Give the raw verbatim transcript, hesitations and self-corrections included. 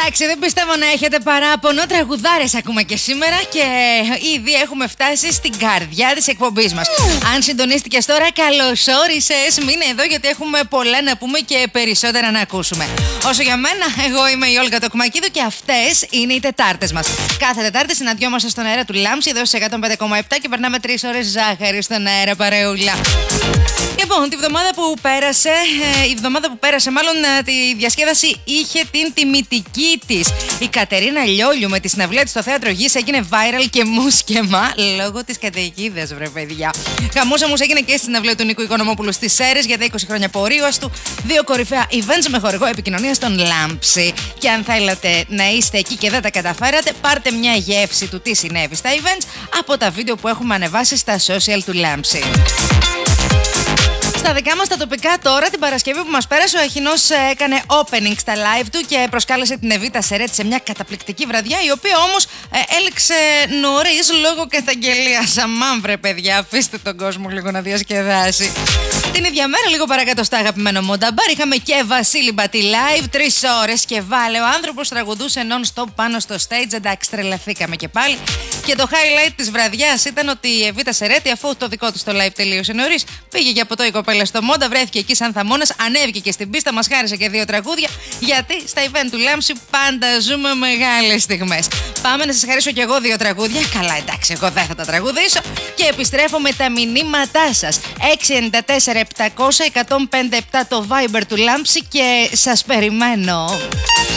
Εντάξει, δεν πιστεύω να έχετε παράπονο. Τραγουδάρες ακούμε και σήμερα και ήδη έχουμε φτάσει στην καρδιά της εκπομπής μας. Αν συντονίστηκες τώρα, καλώς όρισες. Μείνε εδώ γιατί έχουμε πολλά να πούμε και περισσότερα να ακούσουμε. Όσο για μένα, εγώ είμαι η Όλγα Τοκμακίδου και αυτές είναι οι Τετάρτες μας. Κάθε Τετάρτη συναντιόμαστε στον αέρα του Λάμψη εδώ σε εκατόν πέντε κόμμα επτά και περνάμε τρεις ώρες ζάχαρη στον αέρα, παρεούλα. Λοιπόν, τη βδομάδα που πέρασε, ε, η βδομάδα που πέρασε, μάλλον ε, τη διασκέδαση είχε την τιμητική της. Η Κατερίνα Λιόλιου με τη συναυλία της στο Θέατρο Γης έγινε viral και μουσκεμά λόγω της καταιγίδας, βρε παιδιά. Χαμός όμως έγινε και στη συναυλία του Νίκου Οικονομόπουλου στις Σέρρες για τα είκοσι χρόνια πορείας του. Δύο κορυφαία events με χορηγό επικοινωνία στον Λάμψη. Και αν θέλετε να είστε εκεί και δεν τα καταφέρατε, πάρτε μια γεύση του τι συνέβη στα events από τα βίντεο που έχουμε ανεβάσει στα social του Λάμψη. Στα δικά μας τα τοπικά τώρα, την Παρασκευή που μας πέρασε, ο Αχινός έκανε opening στα live του και προσκάλεσε την Εβίτα Σερέτη σε μια καταπληκτική βραδιά, η οποία όμως ε, έληξε νωρίς λόγω καταγγελίας. Αμάν, βρε παιδιά, αφήστε τον κόσμο λίγο να διασκεδάσει. Την ίδια μέρα, λίγο παρακάτω στα αγαπημένο Μονταμπάρ, είχαμε και Βασίλη Μπατή live, τρεις ώρες και βάλε. Ο άνθρωπος τραγουδούσε non-stop πάνω στο stage, εντάξει, τρελαθήκαμε και πάλι. Και το highlight της βραδιάς ήταν ότι η Εβίτα Σερέτη, αφού το δικό της το live τελείωσε νωρίς, πήγε για ποτό η κοπέλα στο Μόντα, βρέθηκε εκεί σαν θαμώνας, ανέβηκε και στην πίστα, μας χάρισε και δύο τραγούδια, γιατί στα event του Λάμψη πάντα ζούμε μεγάλες στιγμές. Πάμε να σας χαρίσω κι εγώ δύο τραγούδια. Καλά, εντάξει, εγώ δεν θα τα τραγουδήσω. Και επιστρέφω με τα μηνύματά σας. έξι εννιά τέσσερα επτακόσια εκατόν πενήντα επτά το Viber του Λάμψη και σας περιμένω.